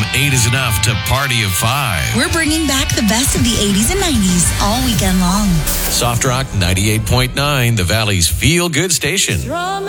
8 is enough to party of 5. We're bringing back the best of the 80s and 90s all weekend long. Soft Rock 98.9, the Valley's feel-good station.